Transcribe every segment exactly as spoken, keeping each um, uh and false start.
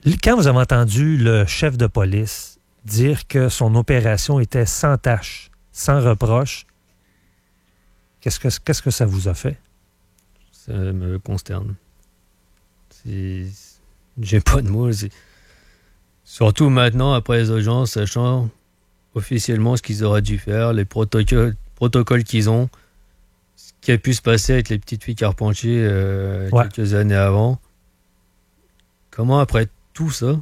Quand vous avez entendu le chef de police dire que son opération était sans tâche, sans reproche, qu'est-ce que, qu'est-ce que ça vous a fait? Ça me consterne. C'est... J'ai pas de mots. C'est... Surtout maintenant, après les audiences, sachant officiellement ce qu'ils auraient dû faire, les protocoles, protocoles qu'ils ont, ce qui a pu se passer avec les petites filles Carpentier euh, ouais. quelques années avant. Comment, après tout ça,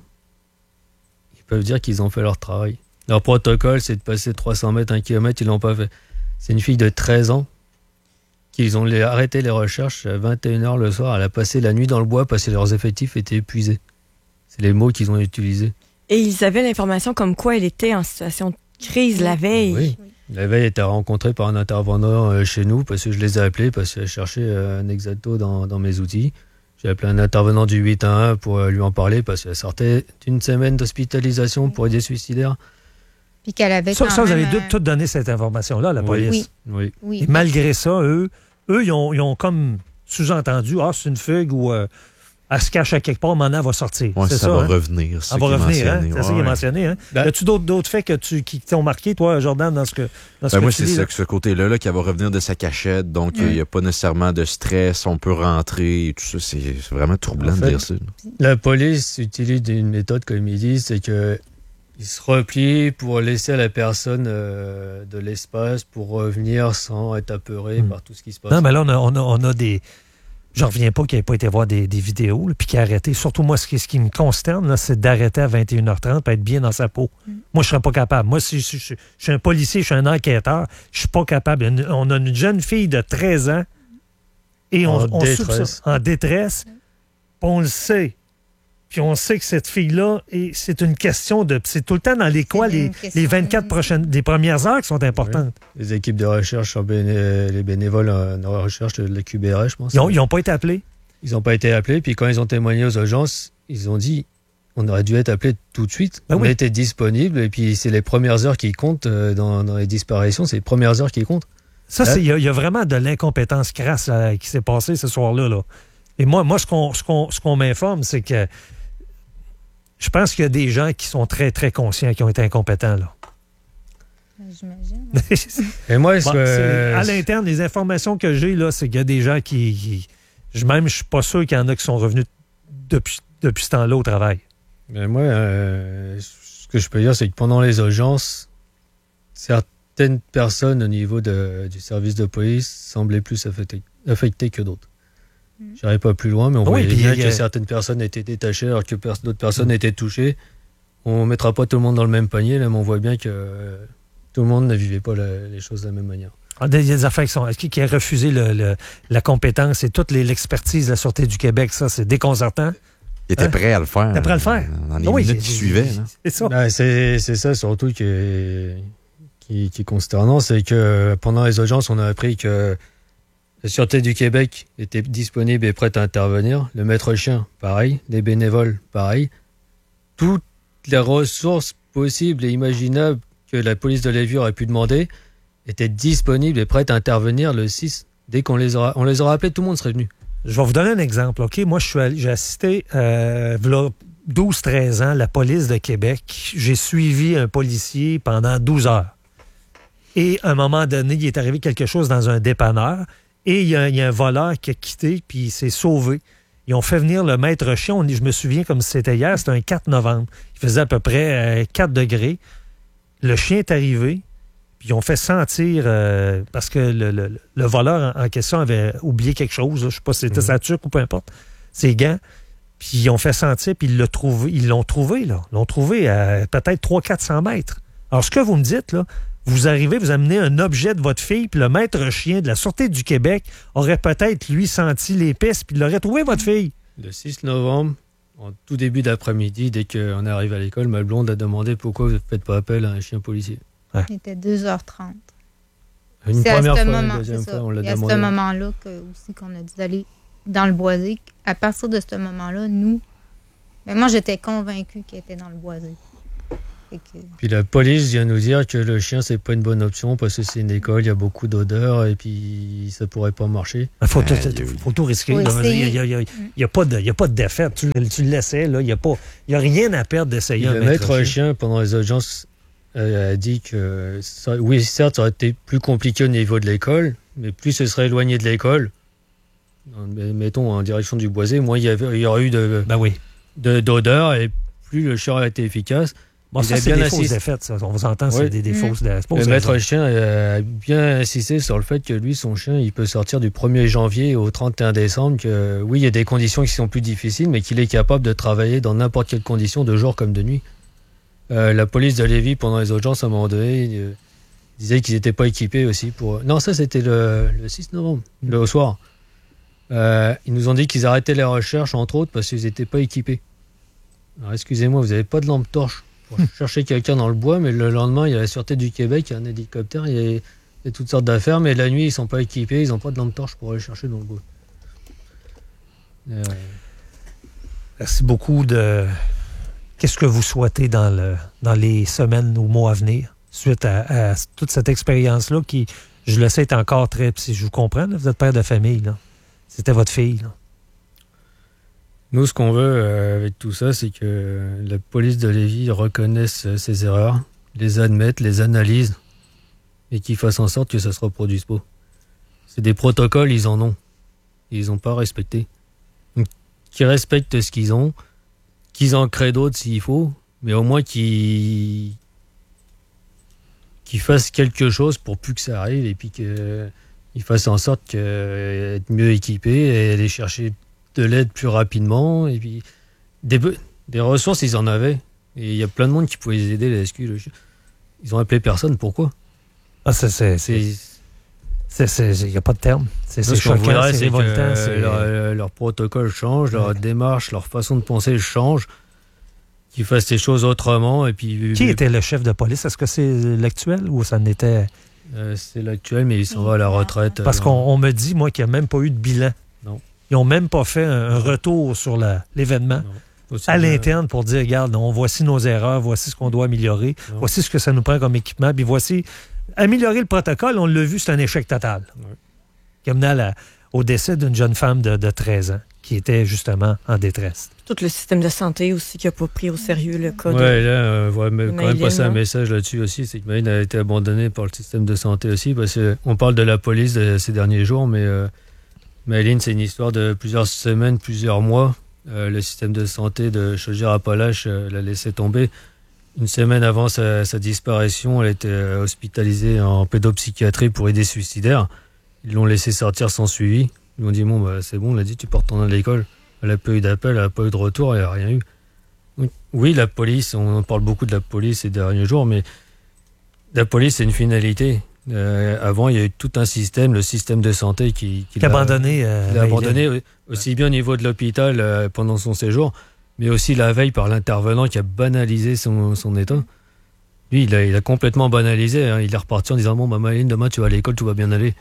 ils peuvent dire qu'ils ont fait leur travail? Leur protocole, c'est de passer trois cents mètres, un kilomètre, ils l'ont pas fait. C'est une fille de treize ans qu'ils ont arrêté les recherches à vingt et une heures le soir. Elle a passé la nuit dans le bois parce que leurs effectifs étaient épuisés. C'est les mots qu'ils ont utilisés. Et ils avaient l'information comme quoi elle était en situation de crise la veille. Oui. La veille, elle était rencontrée par un intervenant euh, chez nous parce que je les ai appelés parce qu'elle cherchait euh, un Exacto dans, dans mes outils. J'ai appelé un intervenant du huit un un pour euh, lui en parler parce qu'elle sortait d'une semaine d'hospitalisation pour idée suicidaire. Puis qu'elle avait ça, quand ça, même... vous avez euh... tout donné cette information-là à la oui. police. Oui. oui. Et malgré ça, eux, eux ils, ont, ils ont comme sous-entendu, ah, c'est une fugue ou euh, elle se cache à quelque part, maintenant elle va sortir. Ouais, c'est ça, ça va hein? revenir. Elle va revenir, hein? C'est ouais. ça qui est mentionné. Hein? Ben, as-tu d'autres, d'autres faits que tu, qui t'ont marqué, toi, Jordan, dans ce que, dans ce ben que moi, tu c'est dis, ça, là? que ce côté-là, là, qu'elle va revenir de sa cachette, donc il n'y a pas nécessairement de stress, on peut rentrer et tout ça. C'est, c'est vraiment troublant en fait, de dire ça. La police utilise une méthode, comme ils disent, c'est que ils se replient pour laisser à la personne euh, de l'espace pour revenir sans être apeuré mmh. par tout ce qui se passe. Non, mais là, on a, on a, on a des... J'en reviens pas qu'il n'ait pas été voir des, des vidéos, là, puis qu'il a arrêté. Surtout, moi, ce qui, ce qui me consterne, là, c'est d'arrêter à vingt et une heures trente pour être bien dans sa peau. Mmh. Moi, je serais pas capable. Moi, si, si, si, je suis un policier, je suis un enquêteur, je suis pas capable. On a une jeune fille de treize ans et on, en on détresse. En détresse, puis on le sait. Puis on sait que cette fille-là, et c'est une question de... C'est tout le temps dans les quoi, les, les vingt-quatre prochaines... Les premières heures qui sont importantes. Oui. Les équipes de recherche, béné, les bénévoles de recherche de la Q B R, je pense. Ils n'ont pas été appelés? Ils n'ont pas été appelés. Puis quand ils ont témoigné aux agences, ils ont dit, on aurait dû être appelés tout de suite. Ben on oui. était disponibles. Et puis c'est les premières heures qui comptent dans, dans les disparitions. C'est les premières heures qui comptent. Ça, il y, y a vraiment de l'incompétence crasse là, qui s'est passée ce soir-là. Là. Et moi, moi ce, qu'on, ce, qu'on, ce qu'on m'informe, c'est que je pense qu'il y a des gens qui sont très, très conscients, qui ont été incompétents, là. J'imagine. Et moi, bon, c'est, à l'interne, les informations que j'ai, là, c'est qu'il y a des gens qui... qui même, je suis pas sûr qu'il y en a qui sont revenus depuis, depuis ce temps-là au travail. Mais moi, euh, ce que je peux dire, c'est que pendant les audiences, certaines personnes au niveau de, du service de police semblaient plus affectées, affectées que d'autres. J'irai pas plus loin, mais on oui, voyait bien que a... certaines personnes étaient détachées alors que per- d'autres personnes mmh. étaient touchées. On ne mettra pas tout le monde dans le même panier, là, mais on voit bien que euh, tout le monde ne vivait pas la, les choses de la même manière. Il y a des affaires qui, sont, qui, qui a refusé le, le, la compétence et toute les, l'expertise de la Sûreté du Québec. Ça, c'est déconcertant. Il était hein? prêt à le faire. Il était prêt à le faire. Dans les oui, minutes qui suivaient. C'est ça. Ben, c'est, c'est ça surtout qui est, qui, qui est consternant. C'est que pendant les audiences, on a appris que la Sûreté du Québec était disponible et prête à intervenir. Le maître chien, pareil. Les bénévoles, pareil. Toutes les ressources possibles et imaginables que la police de Lévis aurait pu demander étaient disponibles et prêtes à intervenir le six. Dès qu'on les aura, on les aura appelés, tout le monde serait venu. Je vais vous donner un exemple. Ok, moi, je suis allé, j'ai assisté euh, douze treize ans la police de Québec. J'ai suivi un policier pendant douze heures. Et à un moment donné, il est arrivé quelque chose dans un dépanneur. Et il y, a, il y a un voleur qui a quitté, puis il s'est sauvé. Ils ont fait venir le maître chien. On, je me souviens comme si c'était hier, c'était un quatre novembre. Il faisait à peu près euh, quatre degrés. Le chien est arrivé, puis ils ont fait sentir, euh, parce que le, le, le voleur en, en question avait oublié quelque chose. Là, je ne sais pas si c'était mmh. sa tuque ou peu importe, ses gants. Puis ils ont fait sentir, puis ils l'ont trouvé, ils l'ont trouvé, là. Ils l'ont trouvé à peut-être trois cents à quatre cents mètres. Alors, ce que vous me dites, là, vous arrivez, vous amenez un objet de votre fille, puis le maître chien de la Sûreté du Québec aurait peut-être, lui, senti les pistes, puis il aurait trouvé votre fille. Le six novembre, en tout début d'après-midi, dès qu'on arrive à l'école, ma blonde a demandé pourquoi vous ne faites pas appel à un chien policier. Ouais. Il était deux heures trente. Une c'est première à ce fois, moment, une deuxième fois, on l'a demandé. C'est à ce moment-là que, aussi qu'on a dit d'aller dans le boisé. À partir de ce moment-là, nous, ben moi, j'étais convaincue qu'il était dans le boisé. Fait que... Puis la police vient nous dire que le chien, c'est pas une bonne option parce que c'est une école, il y a beaucoup d'odeurs et puis ça pourrait pas marcher. Il faut, Ah, tout, faut tout risquer. Faut Il essayer. n'y a, a, a, a, a pas de défaite. Tu, tu le laissais, là. Il n'y a, a rien à perdre d'essayer un Le maître maître chien. chien, pendant les audiences, euh, a dit que, ça, oui, certes, ça aurait été plus compliqué au niveau de l'école, mais plus ce serait éloigné de l'école, mettons en direction du boisé, moins il y, avait, il y aurait eu de, ben oui. de, d'odeur et plus le chien aurait été efficace. Bon, il ça, a c'est bien des fausses assisté. défaites, ça. On vous entend, c'est Oui. des, des Mm. fausses défaites. Le maître chien a bien insisté sur le fait que lui, son chien, il peut sortir du premier janvier au trente et un décembre, que oui, il y a des conditions qui sont plus difficiles, mais qu'il est capable de travailler dans n'importe quelle condition, de jour comme de nuit. Euh, la police de Lévis, pendant les audiences, à un moment donné, euh, disait qu'ils n'étaient pas équipés aussi pour... Non, ça, c'était le, le six novembre, le au soir. Euh, ils nous ont dit qu'ils arrêtaient les recherches, entre autres, parce qu'ils n'étaient pas équipés. Alors, excusez-moi, vous n'avez pas de lampe torche pour chercher quelqu'un dans le bois, mais le lendemain, il y a la Sûreté du Québec, il y a un hélicoptère, il y a, il y a toutes sortes d'affaires, mais la nuit, ils ne sont pas équipés, ils n'ont pas de lampe torche pour aller chercher dans le bois. Euh... Merci beaucoup de... Qu'est-ce que vous souhaitez dans, le, dans les semaines ou mois à venir, suite à, à toute cette expérience-là qui, je le sais, est encore très... Si je vous comprends, là, vous êtes père de famille, là. C'était votre fille, là. Nous, ce qu'on veut euh, avec tout ça, c'est que la police de Lévis reconnaisse euh, ses erreurs, les admette, les analyse et qu'ils fassent en sorte que ça se reproduise pas. C'est des protocoles, ils en ont. Ils n'ont pas respecté. Donc, qu'ils respectent ce qu'ils ont, qu'ils en créent d'autres s'il faut, mais au moins qu'ils, qu'ils fassent quelque chose pour plus que ça arrive et puis qu'ils fassent en sorte d'être mieux équipés et aller chercher de l'aide plus rapidement. Et puis, des, des ressources, ils en avaient. Et il y a plein de monde qui pouvait les aider, les S Q. Le, ils ont appelé personne. Pourquoi? Ah, c'est... c'est, c'est... Il n'y a pas de terme. C'est ce choquant, voudrait, c'est c'est révoltant. que c'est... Leur, leur protocole change, leur ouais. démarche, leur façon de penser change, qu'ils fassent les choses autrement. Et puis, Qui était le chef de police? Est-ce que c'est l'actuel ou ça n'était... Euh, c'est l'actuel, mais il s'en va à la retraite. Parce euh, qu'on on me dit, moi, qu'il n'y a même pas eu de bilan. Non. Ils n'ont même pas fait un, un retour sur la, l'événement Aussi, à euh, l'interne pour dire, regarde, on, voici nos erreurs, voici ce qu'on doit améliorer, non. voici ce que ça nous prend comme équipement, puis voici... Améliorer le protocole, on l'a vu, c'est un échec total. Ouais. Qui a mené à la, au décès d'une jeune femme de, de treize ans qui était justement en détresse. Tout le système de santé aussi qui n'a pas pris au sérieux le cas Ouais, de... là, euh, ouais, mais quand même passer un hein. message là-dessus aussi, c'est que Maïline a été abandonnée par le système de santé aussi, parce qu'on parle de la police de ces derniers jours, mais euh, Maïline, c'est une histoire de plusieurs semaines, plusieurs mois. Euh, le système de santé de Chaudière-Appalaches euh, l'a laissé tomber. Une semaine avant sa, sa disparition, elle était euh, hospitalisée en pédopsychiatrie pour idée suicidaire. Ils l'ont laissé sortir sans suivi. Ils lui ont dit, bon, bah, c'est bon, on l'a dit, tu peux retourner à l'école. Elle n'a pas eu d'appel, elle n'a pas eu de retour, elle n'a rien eu. Donc, oui, la police, on parle beaucoup de la police ces derniers jours, mais la police, c'est une finalité. Euh, avant, il y a eu tout un système, le système de santé qui, qui Qui a abandonné. Euh, l'a abandonné, aussi bien au niveau de l'hôpital euh, pendant son séjour, mais aussi la veille par l'intervenant qui a banalisé son, son état. Lui, il a, il a complètement banalisé. Hein. Il est reparti en disant, bon, bah, Maïline, demain, tu vas à l'école, tout va bien aller.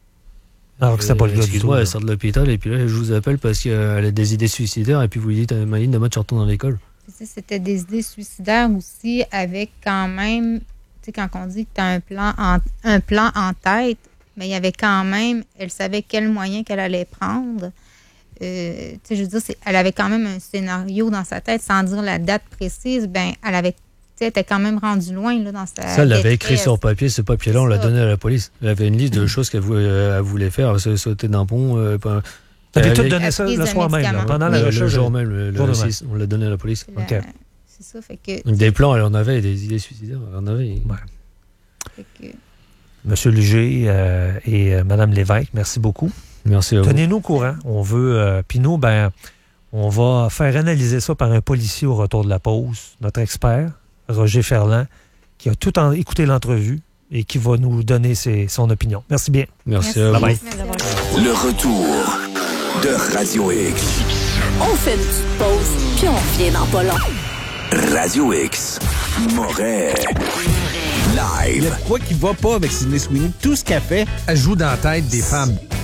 Alors que c'est pas le cas du tout. Excuse-moi, elle sort de l'hôpital et puis là, je vous appelle parce qu'elle a des idées suicidaires et puis vous lui dites, Maïline, demain, tu retournes dans l'école. C'était des idées suicidaires aussi avec quand même, tu sais, quand on dit que tu as un plan en, un plan en tête, mais il y avait quand même, elle savait quels moyens qu'elle allait prendre. Euh, tu sais, je veux dire, c'est, elle avait quand même un scénario dans sa tête, sans dire la date précise, ben elle avait, tu sais, elle était quand même rendue loin là, dans sa Ça, elle l'avait écrit détresse. sur papier, ce papier-là, on l'a Ça. donné à la police. Elle avait une liste de choses qu'elle voulait, elle voulait faire, se sauter d'un pont. Euh, pas- T'avais elle- tout elle- donné ça prise le de soir même, là, médicaments. pendant la le, recherche. le jour même, le, jour le de même. six, on l'a donné à la police. La- OK. C'est ça, fait que. Donc, des plans, elle en avait, des idées suicidaires, elle en avait. Ouais. Fait que Monsieur Léger euh, et euh, Mme Lévesque, merci beaucoup. Merci à vous. Tenez-nous au courant. On veut. Euh, Puis nous, ben, on va faire analyser ça par un policier au retour de la pause. Notre expert, Roger Ferland, qui a tout en, écouté l'entrevue et qui va nous donner ses, son opinion. Merci bien. Merci, Merci. à vous. Bye-bye. Merci. Le retour de Radio X. On fait une petite pause, puis on revient dans pas long. Radio X. Moret. Il y Live. a quoi qui va pas avec Sydney Sweeney? Tout ce qu'elle fait, elle joue dans la tête des femmes.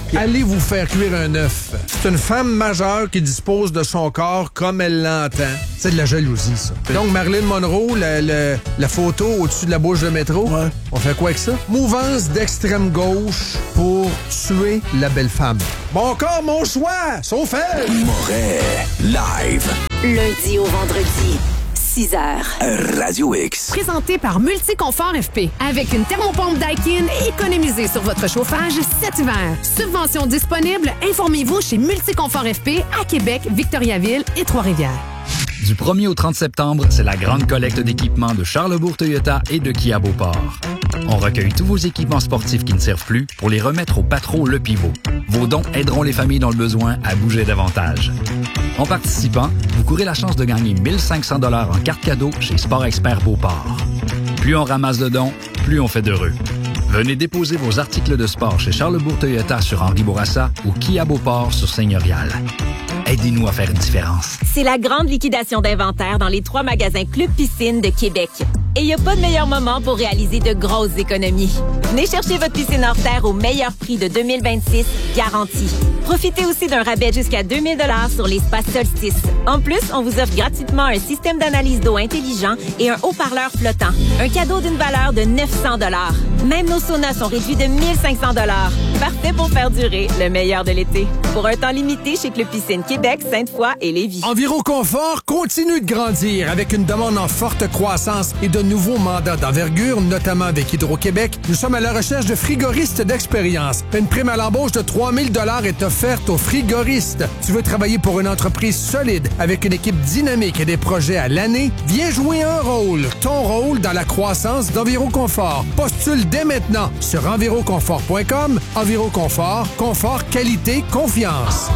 Allez vous faire cuire un œuf. C'est une femme majeure qui dispose de son corps comme elle l'entend. C'est de la jalousie, ça. Donc, Marilyn Monroe, la, la, la photo au-dessus de la bouche de métro, ouais. On fait quoi avec ça? Mouvance d'extrême gauche pour tuer la belle femme. Bon corps, mon choix! Sauf elle! Moret, live. Lundi au vendredi. six heures. Radio X. Présenté par Multiconfort F P. Avec une thermopompe Daikin, économisez sur votre chauffage cet hiver. Subvention disponible, informez-vous chez Multiconfort F P à Québec, Victoriaville et Trois-Rivières. Du premier au trente septembre, c'est la grande collecte d'équipements de Charlesbourg Toyota et de Kia Beauport. On recueille tous vos équipements sportifs qui ne servent plus pour les remettre au Patro Le Pivot. Vos dons aideront les familles dans le besoin à bouger davantage. En participant, vous courez la chance de gagner mille cinq cents dollars en carte cadeau chez Sport Expert Beauport. Plus on ramasse de dons, plus on fait d'heureux. Venez déposer vos articles de sport chez Charlesbourg Toyota sur Henri Bourassa ou Kia Beauport sur Seigneurial. Aidez-nous à faire une différence. C'est la grande liquidation d'inventaire dans les trois magasins Club Piscine de Québec. Et il n'y a pas de meilleur moment pour réaliser de grosses économies. Venez chercher votre piscine hors terre au meilleur prix de deux mille vingt-six, garanti. Profitez aussi d'un rabais jusqu'à deux mille dollars sur les spas Solstice. En plus, on vous offre gratuitement un système d'analyse d'eau intelligent et un haut-parleur flottant. Un cadeau d'une valeur de neuf cents dollars. Même nos saunas sont réduits de mille cinq cents dollars. Parfait pour faire durer le meilleur de l'été. Pour un temps limité chez Club Piscine Québec, Sainte-Foy et Lévis. Enviroconfort continue de grandir avec une demande en forte croissance et de nouveaux mandats d'envergure, notamment avec Hydro-Québec. Nous sommes à la recherche de frigoristes d'expérience. Une prime à l'embauche de trois mille dollars est offerte aux frigoristes. Tu veux travailler pour une entreprise solide avec une équipe dynamique et des projets à l'année? Viens jouer un rôle. Ton rôle dans la croissance d'Enviroconfort. Postule dès maintenant sur enviroconfort point com. Enviroconfort, confort, qualité, confiance.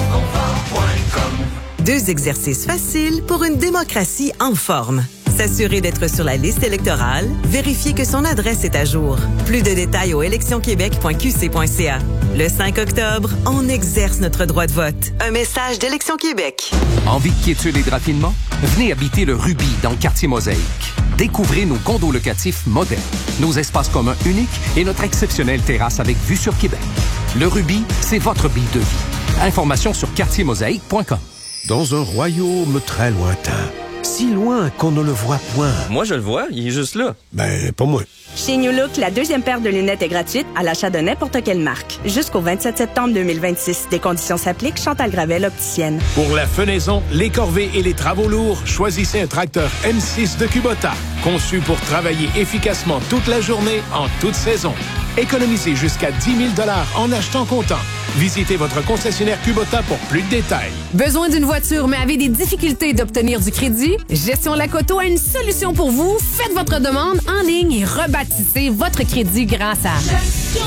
Deux exercices faciles pour une démocratie en forme. S'assurer d'être sur la liste électorale, vérifier que son adresse est à jour. Plus de détails au élections québec point q c point c a. Le cinq octobre, on exerce notre droit de vote. Un message d'Élections Québec. Envie de quiétude et de raffinement? Venez habiter le Ruby dans le quartier Mosaïque. Découvrez nos condos locatifs modernes, nos espaces communs uniques et notre exceptionnelle terrasse avec vue sur Québec. Le Ruby, c'est votre bille de vie. Informations sur quartier mosaïque point com. Dans un royaume très lointain, si loin qu'on ne le voit point. Moi, je le vois, il est juste là. Ben, pas moi. Chez New Look, la deuxième paire de lunettes est gratuite à l'achat de n'importe quelle marque. Jusqu'au vingt-sept septembre deux mille vingt-six. Des conditions s'appliquent. Chantal Gravel, opticienne. Pour la fenaison, les corvées et les travaux lourds, choisissez un tracteur M six de Kubota. Conçu pour travailler efficacement toute la journée, en toute saison. Économisez jusqu'à dix mille dollars en achetant comptant. Visitez votre concessionnaire Kubota pour plus de détails. Besoin d'une voiture mais avez des difficultés d'obtenir du crédit? Gestion Lacoto a une solution pour vous. Faites votre demande en ligne et rebâtissez votre crédit grâce à gestion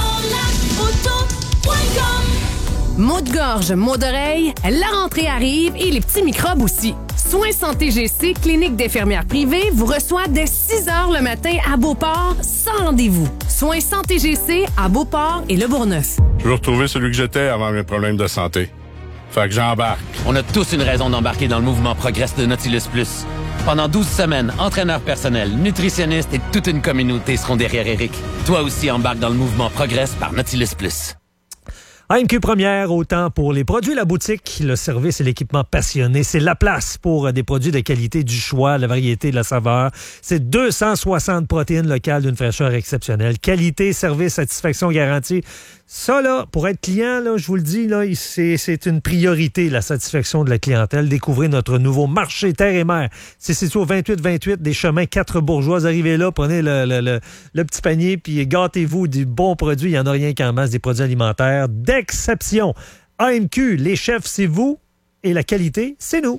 lacoto point com. Maux de gorge, maux d'oreille, la rentrée arrive et les petits microbes aussi. Soins Santé G C, clinique d'infirmières privée, vous reçoit dès six heures le matin à Beauport, sans rendez-vous. Soins Santé G C à Beauport et Le Bourgneuf. Je veux retrouver celui que j'étais avant mes problèmes de santé. Fait que j'embarque. On a tous une raison d'embarquer dans le mouvement Progress de Nautilus Plus. Pendant douze semaines, entraîneurs personnels, nutritionnistes et toute une communauté seront derrière Eric. Toi aussi embarque dans le mouvement Progress par Nautilus Plus. A M Q Première, autant pour les produits, la boutique, le service et l'équipement passionné. C'est la place pour des produits de qualité, du choix, la variété, de la saveur. C'est deux cent soixante protéines locales d'une fraîcheur exceptionnelle. Qualité, service, satisfaction garantie. Ça, là, pour être client, là, je vous le dis, là, c'est, c'est une priorité, la satisfaction de la clientèle. Découvrez notre nouveau marché terre et mer. C'est situé au vingt-huit vingt-huit des chemins quatre bourgeois. Arrivez là, prenez le, le, le, le petit panier, puis gâtez-vous du bon produit. Il n'y en a rien qu'en masse, des produits alimentaires d'exception. A M Q, les chefs, c'est vous, et la qualité, c'est nous.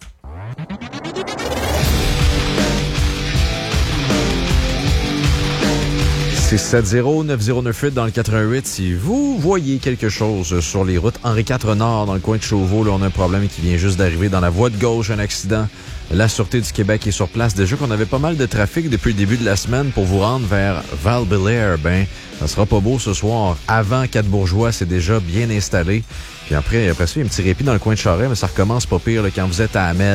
six sept zéro neuf zéro neuf huit dans le quatre-vingt-huit. Si vous voyez quelque chose sur les routes Henri quatre Nord, dans le coin de Chauveau, là, on a un problème qui vient juste d'arriver dans la voie de gauche, un accident. La Sûreté du Québec est sur place. Déjà qu'on avait pas mal de trafic depuis le début de la semaine pour vous rendre vers Val-Bélair. Ben, ça sera pas beau ce soir. Avant Quatre-Bourgeois, c'est déjà bien installé. Puis après, après ça, il y a un petit répit dans le coin de Charest, mais ça recommence pas pire là, quand vous êtes à Hamel.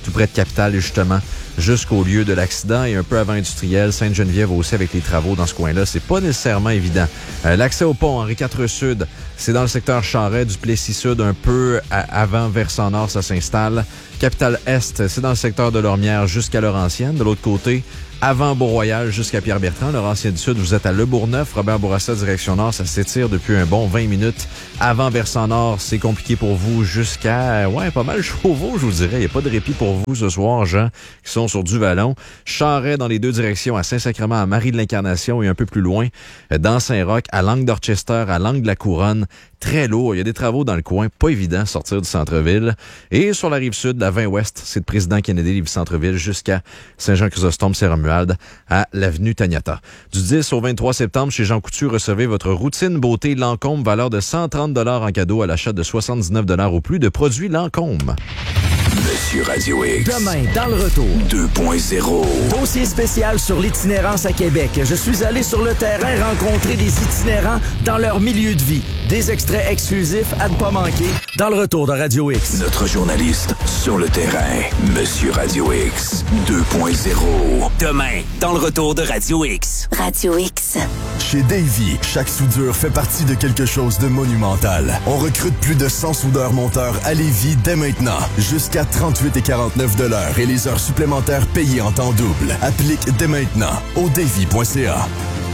tout près de Capitale, justement, jusqu'au lieu de l'accident. Et un peu avant Industriel, Sainte-Geneviève aussi avec les travaux dans ce coin-là. C'est pas nécessairement évident. Euh, l'accès au pont Henri quatre Sud, c'est dans le secteur Charest, du Plessis Sud, un peu à, avant Versant Nord, ça s'installe. Capitale Est, c'est dans le secteur de Lormière jusqu'à Laurentienne. De l'autre côté, avant Beau-Royal jusqu'à Pierre-Bertrand. Laurentienne du Sud, vous êtes à Le Bourgneuf. Robert Bourassa, direction Nord, ça s'étire depuis un bon vingt minutes. Avant Versant Nord, c'est compliqué pour vous jusqu'à, ouais, pas mal Chauveau, je vous dirais. Il n'y a pas de répit pour vous ce soir, gens qui sont sur du Vallon. Charest dans les deux directions, à Saint-Sacrement, à Marie de l'Incarnation et un peu plus loin, dans Saint-Roch, à Langue d'Orchester, à Langue de la Couronne. Très lourd. Il y a des travaux dans le coin. Pas évident de sortir du centre-ville. Et sur la rive sud, la vingt ouest, c'est le président Kennedy, rive centre-ville, jusqu'à Saint-Jean-Chrysostome, Saint-Romuald, à l'avenue Taniata. Du dix au vingt-trois septembre, chez Jean Coutu, recevez votre routine beauté Lancôme, valeur de cent trente dollars en cadeau à l'achat de soixante-dix-neuf dollars ou plus de produits Lancôme. Monsieur Radio X. Demain, dans le retour. deux point zéro. Dossier spécial sur l'itinérance à Québec. Je suis allé sur le terrain rencontrer des itinérants dans leur milieu de vie. Des extraits exclusifs à ne pas manquer dans le retour de Radio X. Notre journaliste sur le terrain, Monsieur Radio X deux point zéro. Demain, dans le retour de Radio X. Radio X. Chez Davy, chaque soudure fait partie de quelque chose de monumental. On recrute plus de cent soudeurs monteurs à Lévis dès maintenant. Jusqu'à trente-huit et quarante-neuf de l'heure et les heures supplémentaires payées en temps double. Applique dès maintenant au davy point c a.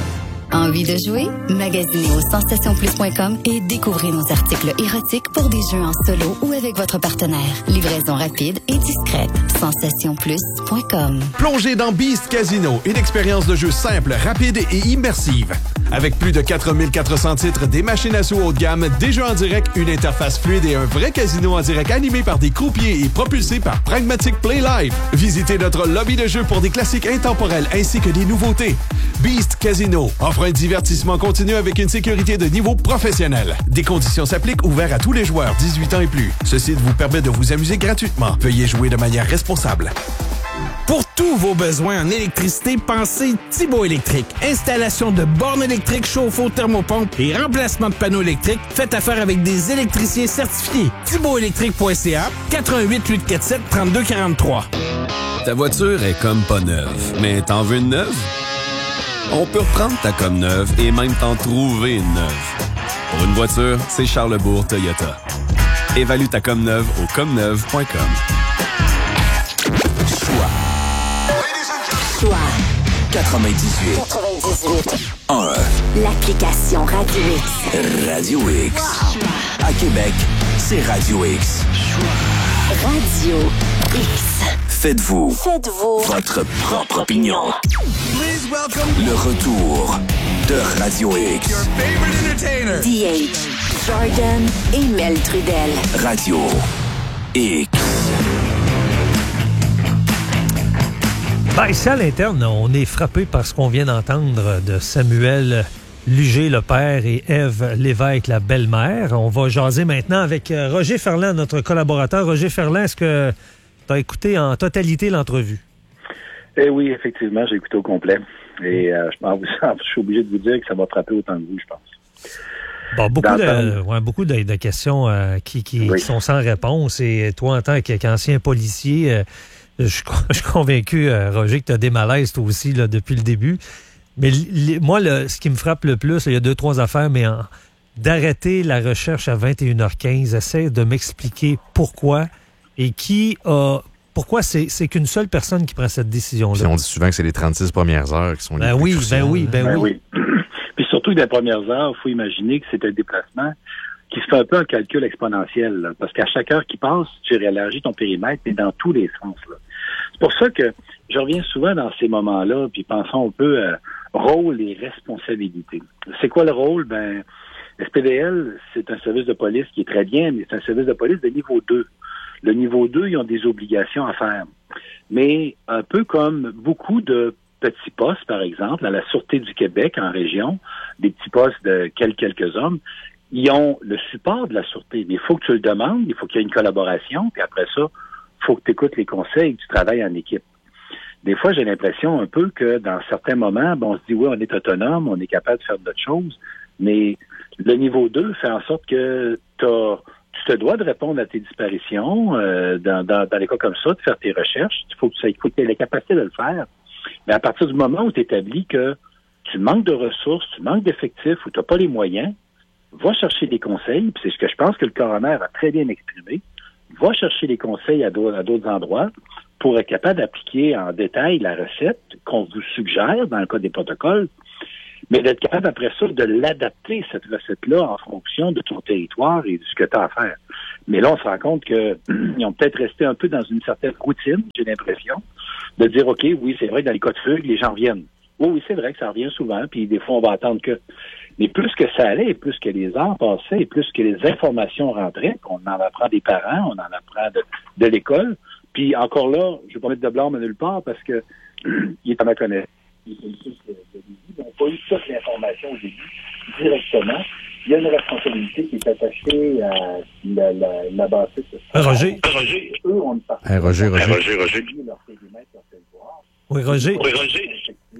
Envie de jouer? Magasinez au sensation plus point com et découvrez nos articles érotiques pour des jeux en solo ou avec votre partenaire. Livraison rapide et discrète. sensation plus point com. Plongez dans Beast Casino, une expérience de jeu simple, rapide et immersive. Avec plus de quatre mille quatre cents titres, des machines à sous haut de gamme, des jeux en direct, une interface fluide et un vrai casino en direct animé par des croupiers et propulsé par Pragmatic Play Live. Visitez notre lobby de jeu pour des classiques intemporels ainsi que des nouveautés. Beast Casino offre un divertissement continu avec une sécurité de niveau professionnel. Des conditions s'appliquent, ouverts à tous les joueurs dix-huit ans et plus. Ceci vous permet de vous amuser gratuitement. Veuillez jouer de manière responsable. Pour tous vos besoins en électricité, pensez Thibaut Électrique. Installation de bornes électriques, chauffe-eau, thermopompe et remplacement de panneaux électriques. Faites affaire avec des électriciens certifiés. thibaut électrique point c a, quatre un huit, huit quatre sept, trois deux quatre trois. Ta voiture est comme pas neuve, mais t'en veux une neuve? On peut reprendre ta comme neuve et même t'en trouver une neuve. Pour une voiture, c'est Charlebourg Toyota. Évalue ta comme neuve au comme neuve point com. Choix quatre-vingt-dix-huit. quatre-vingt-dix-huit. un. L'application Radio X. Radio X. Wow. À Québec, c'est Radio X. Radio X. Faites-vous. Faites-vous. Votre propre opinion. Le retour de Radio X. D H. Jordan et Mel Trudel. Radio X. Ben, ici, à l'interne, on est frappé par ce qu'on vient d'entendre de Samuel Lugé, le père, et Ève Lévesque, la belle-mère. On va jaser maintenant avec Roger Ferland, notre collaborateur. Roger Ferland, est-ce que tu as écouté en totalité l'entrevue? Eh oui, effectivement, j'ai écouté au complet. Et euh, je, je suis obligé de vous dire que ça m'a frappé autant que vous, je pense. Bon, beaucoup de, ouais, beaucoup de, de questions euh, qui, qui, oui. qui sont sans réponse. Et toi, en tant qu'ancien policier... Euh, Je suis, je suis convaincu, euh, Roger, que tu as des malaises, toi aussi, là, depuis le début. Mais li, moi, le, ce qui me frappe le plus, il y a deux, trois affaires, mais en, d'arrêter la recherche à vingt et une heures quinze, essaie de m'expliquer pourquoi et qui a... Pourquoi c'est, c'est qu'une seule personne qui prend cette décision-là. Puis on dit souvent que c'est les trente-six premières heures qui sont les ben plus oui, cruciales. Ben oui, ben, ben oui, oui. Puis surtout, dans les premières heures, il faut imaginer que c'est un déplacement qui se fait un peu un calcul exponentiel, là, parce qu'à chaque heure qui passe, tu réélargis ton périmètre, mais dans tous les sens. Là. C'est pour ça que je reviens souvent dans ces moments-là, puis pensons un peu à rôle et responsabilité. C'est quoi le rôle? Ben, S P D L, c'est un service de police qui est très bien, mais c'est un service de police de niveau deux. Le niveau deux, ils ont des obligations à faire. Mais un peu comme beaucoup de petits postes, par exemple, à la Sûreté du Québec en région, des petits postes de quelques, quelques hommes, ils ont le support de la Sûreté, mais il faut que tu le demandes, il faut qu'il y ait une collaboration, puis après ça, il faut que tu écoutes les conseils, que tu travailles en équipe. Des fois, j'ai l'impression un peu que dans certains moments, bon, on se dit, oui, on est autonome, on est capable de faire d'autres choses, mais le niveau deux fait en sorte que t'as, tu tu te dois de répondre à tes disparitions euh, dans, dans, dans les cas comme ça, de faire tes recherches. Il faut que tu aies la capacité de le faire. Mais à partir du moment où tu établis que tu manques de ressources, tu manques d'effectifs ou tu n'as pas les moyens, va chercher des conseils. Puis c'est ce que je pense que le coroner a très bien exprimé. Va chercher des conseils à d'autres, à d'autres endroits pour être capable d'appliquer en détail la recette qu'on vous suggère dans le cas des protocoles, mais d'être capable après ça de l'adapter, cette recette-là, en fonction de ton territoire et de ce que tu as à faire. Mais là, on se rend compte qu'ils ont peut-être resté un peu dans une certaine routine, j'ai l'impression, de dire, OK, oui, c'est vrai, dans les cas de fugue, les gens reviennent. Oui, oui, c'est vrai que ça revient souvent, puis des fois, on va attendre que... Mais plus que ça allait, et plus que les heures passaient, et plus que les informations rentraient, qu'on en apprend des parents, on en apprend de, de l'école, puis encore là, je ne vais pas mettre de blâme à nulle part, parce que il est à ma connaissance. Ils n'ont pas eu toute l'information au début, directement. Il y a une responsabilité qui est attachée à la, la, la bassiste. Roger. Roger. Eux, on ne parle hey, Roger, Roger. Hey, Roger, Roger. Leur périmètre, leur territoire. Oui, Roger. Oui, Roger.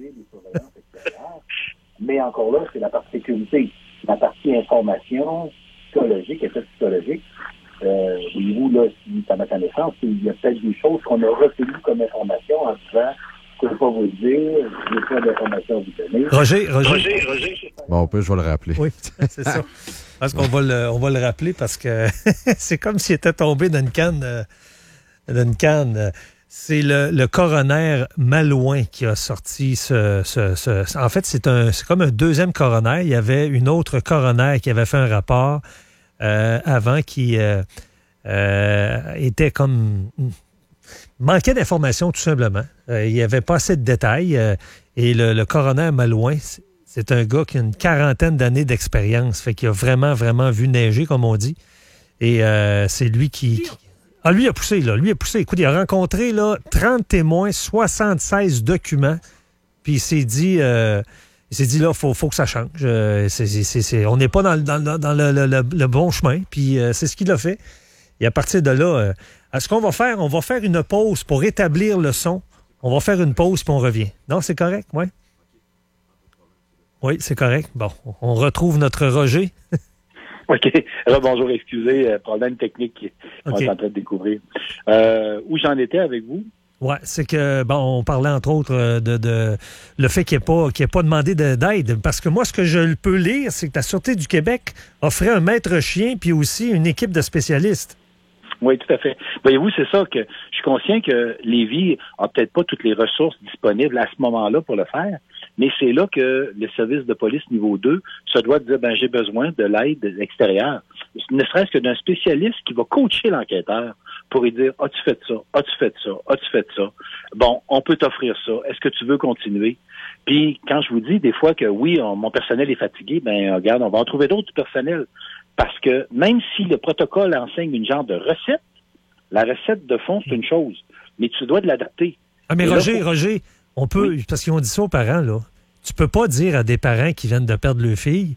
Mais encore là, c'est la partie sécurité. La partie information psychologique, effet psychologique. Euh, au niveau, là, si à ma connaissance, il y a peut-être des choses qu'on a retenues comme information en disant je ne peux pas vous le dire, je n'ai pas d'informations à vous donner. Roger, Roger. Roger, Roger. Bon, peu, je vais le rappeler. Oui, c'est ça. Parce qu'on va le, on va le rappeler parce que c'est comme s'il était tombé dans une canne. Euh, dans une canne. C'est le, le coroner Malouin qui a sorti ce... ce, ce en fait, c'est un, c'est comme un deuxième coroner. Il y avait une autre coroner qui avait fait un rapport euh, avant qui euh, euh, était comme... manquait d'informations, tout simplement. Euh, il n'y avait pas assez de détails. Euh, et le, le coroner Malouin, c'est un gars qui a une quarantaine d'années d'expérience. Fait qu'il a vraiment, vraiment vu neiger, comme on dit. Et euh, c'est lui qui... qui Ah, lui a poussé, là. Lui a poussé. Écoute, il a rencontré, là, trente témoins, soixante-seize documents. Puis il s'est dit, euh, il s'est dit, là, faut, faut que ça change. Euh, c'est, c'est, c'est, on n'est pas dans, dans, dans le, le, le, le bon chemin. Puis euh, c'est ce qu'il a fait. Et à partir de là, euh, ce qu'on va faire, on va faire une pause pour établir le son. On va faire une pause, puis on revient. Non, c'est correct, oui? Oui, c'est correct. Bon, on retrouve notre Roger. OK. Alors, bonjour, excusez, euh, problème technique qu'on okay. est en train de découvrir. Euh, où j'en étais avec vous? Oui, c'est que, bon, on parlait entre autres de, de le fait qu'il n'ait pas, qu'il ait pas demandé de, d'aide. Parce que moi, ce que je peux lire, c'est que la Sûreté du Québec offrait un maître chien puis aussi une équipe de spécialistes. Oui, tout à fait. Voyez-vous, c'est ça que je suis conscient que Lévis n'a peut-être pas toutes les ressources disponibles à ce moment-là pour le faire, mais c'est là que le service de police niveau deux se doit de dire, ben j'ai besoin de l'aide extérieure. Ne serait-ce que d'un spécialiste qui va coacher l'enquêteur pour lui dire, as-tu fait ça? As-tu fait ça? As-tu fait ça? Bon, on peut t'offrir ça. Est-ce que tu veux continuer? Puis, quand je vous dis des fois que oui, on, mon personnel est fatigué, ben regarde, on va en trouver d'autres du personnel. Parce que même si le protocole enseigne une genre de recette, la recette de fond, c'est une chose. Mais tu dois de l'adapter. Ah, mais Et Roger, là, faut... Roger, on peut, oui. Parce qu'ils ont dit ça aux parents, là. Tu peux pas dire à des parents qui viennent de perdre leur fille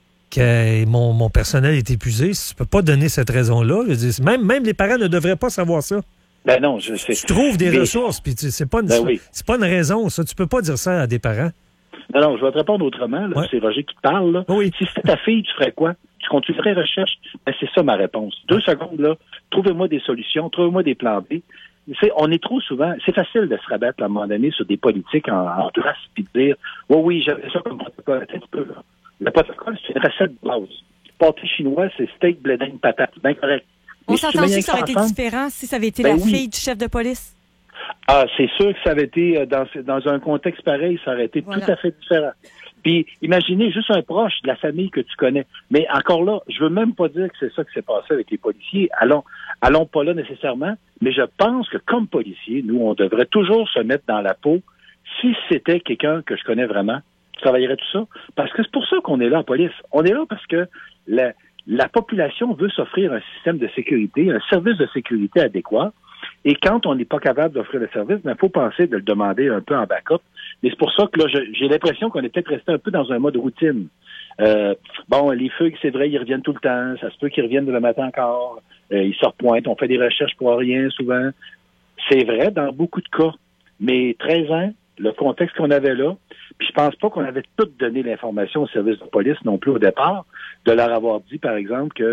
que mon, mon personnel est épuisé. Tu peux pas donner cette raison-là. Je dis, même, même les parents ne devraient pas savoir ça. Ben non, je sais. Tu trouves des mais... ressources, puis c'est pas, une, ben oui. c'est pas une raison, ça. Tu peux pas dire ça à des parents. Non, non, je vais te répondre autrement. Là. Ouais. C'est Roger qui te parle. Là. Oui. Si c'était ta fille, tu ferais quoi? Tu continuerais recherche? Ben, c'est ça ma réponse. Deux secondes, là. Trouvez-moi des solutions, trouvez-moi des plans B. C'est, on est trop souvent, c'est facile de se rabattre à un moment donné sur des politiques en, en place puis de dire, oui, oui, j'avais ça comme protocole. Attends un petit peu, là. Le protocole, c'est une recette de base. Pâté chinois, c'est steak, blé d'Inde, patate. C'est bien correct. On s'entend aussi que ça aurait été différent si ça avait été ben la oui. fille du chef de police? Ah, c'est sûr que ça avait été, dans, dans un contexte pareil, ça aurait été voilà. tout à fait différent. Puis, imaginez juste un proche de la famille que tu connais. Mais encore là, je veux même pas dire que c'est ça qui s'est passé avec les policiers. Allons, allons pas là nécessairement. Mais je pense que comme policiers, nous, on devrait toujours se mettre dans la peau. Si c'était quelqu'un que je connais vraiment, qui travaillerait tout ça. Parce que c'est pour ça qu'on est là en police. On est là parce que la, la population veut s'offrir un système de sécurité, un service de sécurité adéquat. Et quand on n'est pas capable d'offrir le service, il faut penser de le demander un peu en backup. Mais c'est pour ça que là, je, j'ai l'impression qu'on est peut-être resté un peu dans un mode routine. Euh, bon, les fugues, c'est vrai, ils reviennent tout le temps. Ça se peut qu'ils reviennent le matin encore. Euh, ils se repointent. On fait des recherches pour rien, souvent. C'est vrai dans beaucoup de cas. Mais treize ans, le contexte qu'on avait là, puis je pense pas qu'on avait tout donné l'information au service de police non plus au départ, de leur avoir dit, par exemple, que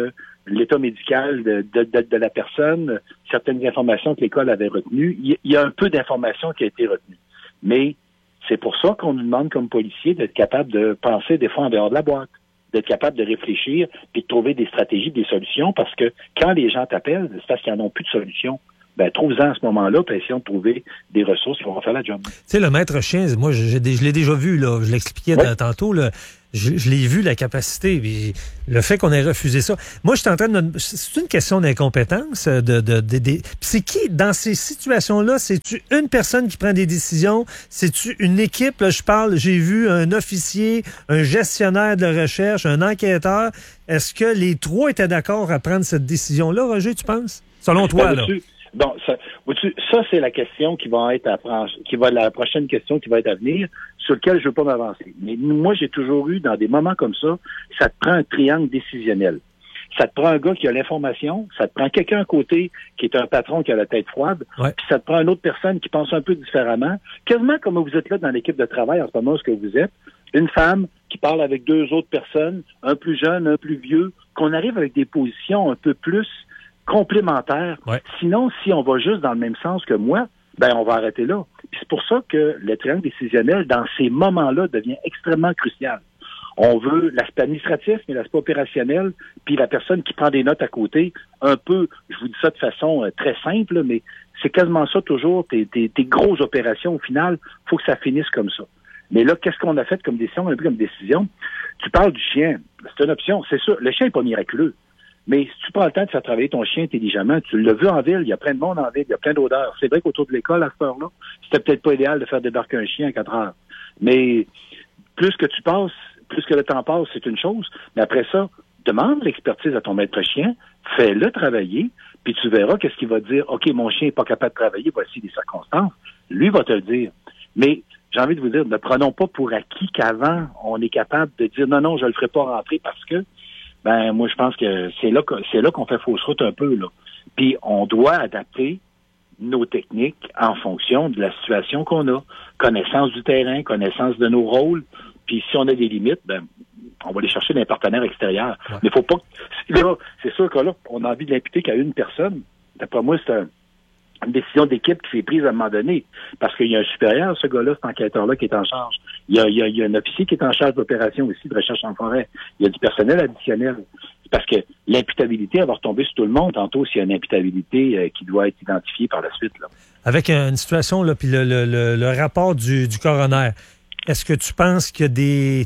l'état médical de, de, de, de la personne, certaines informations que l'école avait retenues. Il, il y a un peu d'informations qui a été retenue. Mais c'est pour ça qu'on nous demande comme policiers d'être capable de penser des fois en dehors de la boîte, d'être capable de réfléchir puis de trouver des stratégies, des solutions, parce que quand les gens t'appellent, c'est parce qu'ils n'en ont plus de solution. Ben, trouve-en à ce moment-là, puis essayons de trouver des ressources qui vont faire la job. Tu sais, le maître chien, moi, je, je, je l'ai déjà vu, là. Je l'expliquais oui. tantôt, là. Je, je l'ai vu, la capacité, puis le fait qu'on ait refusé ça. Moi, je suis en train de me... C'est une question d'incompétence. De, de, de, de, de... c'est qui, dans ces situations-là, c'est-tu une personne qui prend des décisions? C'est-tu une équipe? Là, je parle, j'ai vu un officier, un gestionnaire de la recherche, un enquêteur. Est-ce que les trois étaient d'accord à prendre cette décision-là, Roger, tu penses? Selon toi, là. Bon, ça, ça c'est la question qui va être à qui va la prochaine question qui va être à venir, sur laquelle je veux pas m'avancer. Mais moi, j'ai toujours eu, dans des moments comme ça, ça te prend un triangle décisionnel. Ça te prend un gars qui a l'information, ça te prend quelqu'un à côté qui est un patron qui a la tête froide, ouais. puis ça te prend une autre personne qui pense un peu différemment. Quasiment comme vous êtes là dans l'équipe de travail en ce moment, ce que vous êtes, une femme qui parle avec deux autres personnes, un plus jeune, un plus vieux, qu'on arrive avec des positions un peu plus complémentaires. Ouais. Sinon, si on va juste dans le même sens que moi, ben on va arrêter là. Puis c'est pour ça que le triangle décisionnel, dans ces moments-là, devient extrêmement crucial. On veut l'aspect administratif, mais l'aspect opérationnel, puis la personne qui prend des notes à côté, un peu, je vous dis ça de façon euh, très simple, mais c'est quasiment ça toujours, tes, tes, tes grosses opérations, au final, faut que ça finisse comme ça. Mais là, qu'est-ce qu'on a fait comme décision, un peu comme décision? Tu parles du chien, c'est une option, c'est sûr, le chien n'est pas miraculeux. Mais si tu prends le temps de faire travailler ton chien intelligemment, tu l'as vu en ville, il y a plein de monde en ville, il y a plein d'odeurs. C'est vrai qu'autour de l'école, à cette heure-là, c'était peut-être pas idéal de faire débarquer un chien à quatre heures. Mais plus que tu passes, plus que le temps passe, c'est une chose. Mais après ça, demande l'expertise à ton maître chien, fais-le travailler, puis tu verras qu'est-ce qu'il va dire. OK, mon chien n'est pas capable de travailler, voici les circonstances. Lui va te le dire. Mais j'ai envie de vous dire, ne prenons pas pour acquis qu'avant, on est capable de dire non, non, je le ferai pas rentrer parce que ben moi je pense que c'est là que c'est là qu'on fait fausse route un peu là. Puis on doit adapter nos techniques en fonction de la situation qu'on a, connaissance du terrain, connaissance de nos rôles. Puis si on a des limites, ben on va aller chercher des partenaires extérieurs. Ouais. Mais faut pas là, c'est sûr que là on a envie de l'imputer qu'à une personne. D'après moi c'est un, une décision d'équipe qui s'est prise à un moment donné parce qu'il y a un supérieur, ce gars-là, cet enquêteur-là qui est en charge. Il y a, il y a, il y a un officier qui est en charge d'opération aussi, de recherche en forêt. Il y a du personnel additionnel. Parce que l'imputabilité, elle va retomber sur tout le monde tantôt s'il y a une imputabilité euh, qui doit être identifiée par la suite. Là. Avec une situation, là, puis le, le, le, le rapport du, du coroner, est-ce que tu penses qu'il y a des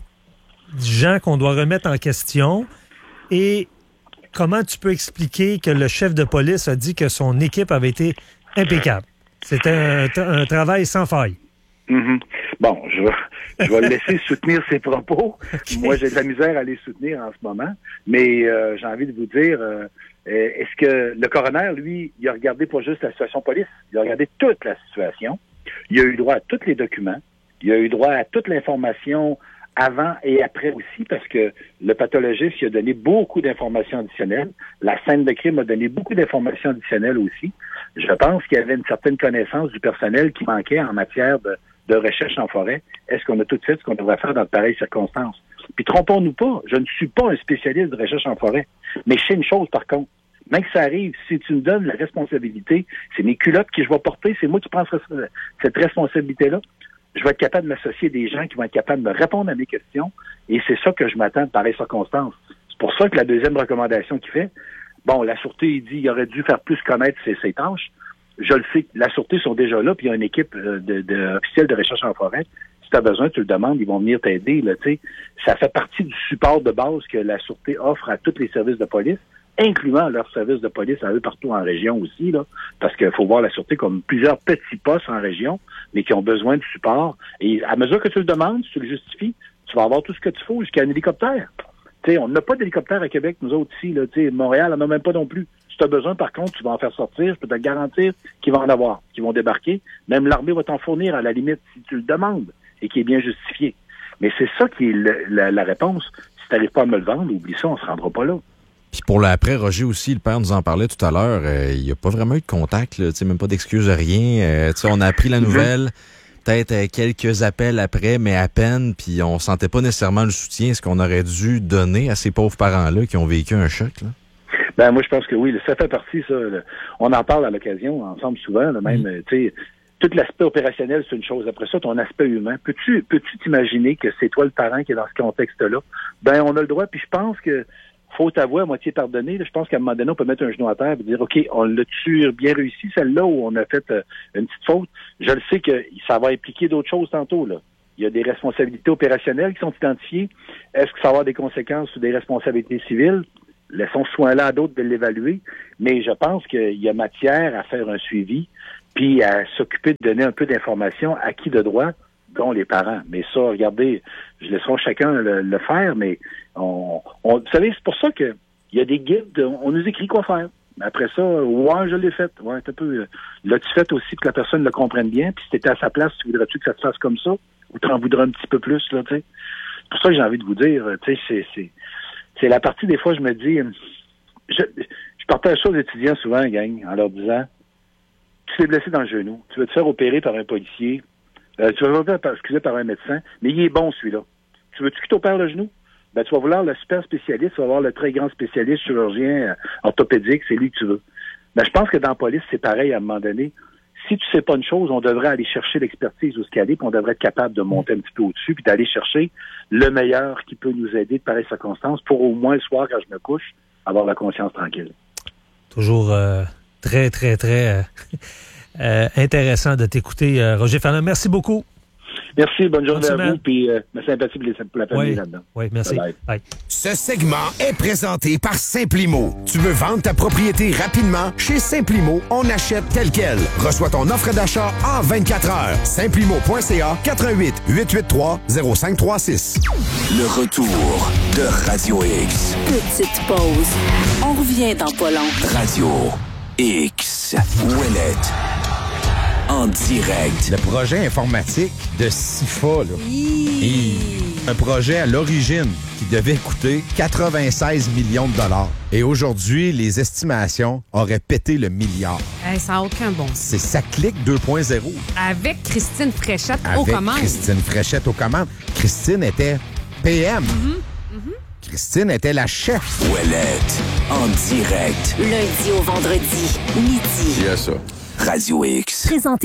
gens qu'on doit remettre en question et comment tu peux expliquer que le chef de police a dit que son équipe avait été impeccable? C'était un, un travail sans faille. Mm-hmm. Bon, je vais, je vais le laisser soutenir ses propos. Okay. Moi, j'ai de la misère à les soutenir en ce moment. Mais euh, j'ai envie de vous dire, euh, est-ce que le coroner, lui, il a regardé pas juste la situation police, il a regardé toute la situation. Il a eu droit à tous les documents. Il a eu droit à toute l'information avant et après aussi, parce que le pathologiste il a donné beaucoup d'informations additionnelles. La scène de crime a donné beaucoup d'informations additionnelles aussi. Je pense qu'il y avait une certaine connaissance du personnel qui manquait en matière de, de recherche en forêt. Est-ce qu'on a tout fait ce qu'on devrait faire dans de pareilles circonstances? Puis trompons-nous pas, je ne suis pas un spécialiste de recherche en forêt. Mais je sais une chose par contre, même que ça arrive, si tu me donnes la responsabilité, c'est mes culottes que je vais porter, c'est moi qui prends cette responsabilité-là. Je vais être capable de m'associer à des gens qui vont être capables de me répondre à mes questions, et c'est ça que je m'attends de pareilles circonstances. C'est pour ça que la deuxième recommandation qu'il fait, bon, la Sûreté, il dit qu'il aurait dû faire plus connaître ses, ses tâches. Je le sais, la Sûreté sont déjà là, puis il y a une équipe de, de officielle de recherche en forêt. Si tu as besoin, tu le demandes, ils vont venir t'aider. Là, tu sais. Ça fait partie du support de base que la Sûreté offre à tous les services de police, incluant leurs services de police à eux partout en région aussi, là, parce qu'il faut voir la Sûreté comme plusieurs petits postes en région, mais qui ont besoin de support. Et à mesure que tu le demandes, si tu le justifies, tu vas avoir tout ce que tu faut jusqu'à un hélicoptère. T'sais, on n'a pas d'hélicoptère à Québec, nous autres ici. Là, Montréal n'en a même pas non plus. Si tu as besoin, par contre, tu vas en faire sortir. Je peux te garantir qu'ils vont en avoir, qu'ils vont débarquer. Même l'armée va t'en fournir à la limite si tu le demandes et qui est bien justifié. Mais c'est ça qui est le, la, la réponse. Si tu n'arrives pas à me le vendre, oublie ça, on ne se rendra pas là. Puis pour l'après, Roger aussi, le père nous en parlait tout à l'heure, euh, il n'y a pas vraiment eu de contact, là, même pas d'excuses, rien. Euh, on a appris la nouvelle, peut-être euh, quelques appels après, mais à peine, puis on sentait pas nécessairement le soutien, ce qu'on aurait dû donner à ces pauvres parents-là qui ont vécu un choc. Là. Ben moi je pense que oui, ça fait partie, ça. Le, on en parle à l'occasion, ensemble souvent, là, même, mmh. tu sais, tout l'aspect opérationnel, c'est une chose. Après ça, ton aspect humain. Peux-tu peux-tu t'imaginer que c'est toi le parent qui est dans ce contexte-là? Ben on a le droit, puis je pense que faut t'avouer à moitié pardonné. Là, je pense qu'à un moment donné, on peut mettre un genou à terre et dire OK, on l'a-tu bien réussi, celle-là, où on a fait euh, une petite faute? Je le sais que ça va impliquer d'autres choses tantôt, là. Il y a des responsabilités opérationnelles qui sont identifiées. Est-ce que ça va avoir des conséquences sur des responsabilités civiles? Laissons ce soin-là à d'autres de l'évaluer. Mais je pense qu'il y a matière à faire un suivi puis à s'occuper de donner un peu d'informations à qui de droit, dont les parents. Mais ça, regardez, je laisserai chacun le, le faire, mais on, on, vous savez, c'est pour ça que il y a des guides, on nous écrit quoi faire. Après ça, ouais, je l'ai fait. Ouais, un peu. L'as-tu fait aussi pour que la personne le comprenne bien? Puis si t'étais à sa place, tu voudrais-tu que ça se fasse comme ça? Ou t'en voudrais un petit peu plus, là, tu sais? C'est pour ça que j'ai envie de vous dire, tu sais, c'est, c'est, c'est la partie, des fois, je me dis, je, je partage ça aux étudiants souvent, gang, en leur disant, tu t'es blessé dans le genou, tu vas te faire opérer par un policier, euh, tu vas te faire, excusez, par un médecin, mais il est bon, celui-là. Tu veux-tu qu'il t'opère le genou? Ben, tu vas vouloir le super spécialiste, tu vas voir le très grand spécialiste chirurgien euh, orthopédique, c'est lui que tu veux. Ben, je pense que dans la police, c'est pareil à un moment donné. Si tu sais pas une chose, on devrait aller chercher l'expertise où ce qu'elle est, puis on devrait être capable de monter un petit peu au-dessus, puis d'aller chercher le meilleur qui peut nous aider de pareilles circonstances pour au moins le soir, quand je me couche, avoir la conscience tranquille. Toujours euh, très, très, très euh, euh, intéressant de t'écouter, euh, Roger Fernand. Merci beaucoup. Merci, bonne journée bonne à vous, puis euh, ma sympathie pour la famille oui, là-dedans. Oui, merci. Bye. Bye. Ce segment est présenté par Simplimo. Tu veux vendre ta propriété rapidement? Chez Simplimo, on achète tel quel. Reçois ton offre d'achat en vingt-quatre heures. Simplimo point c a, quatre un huit, huit huit trois, zéro cinq trois six. Le retour de Radio X. Petite pause. On revient dans pas long. Radio X. Ouellette. En direct. Le projet informatique de SIFA, là. Un projet à l'origine qui devait coûter quatre-vingt-seize millions de dollars. Et aujourd'hui, les estimations auraient pété le milliard. Hey, ça n'a aucun bon sens. C'est ça clique deux point zéro. Avec Christine Fréchette Avec aux commandes. Christine Fréchette aux commandes. Christine était P M. Mm-hmm. Mm-hmm. Christine était la chef. Ouellette. En direct. Lundi au vendredi, midi. Il y a ça. Radio X. Présenté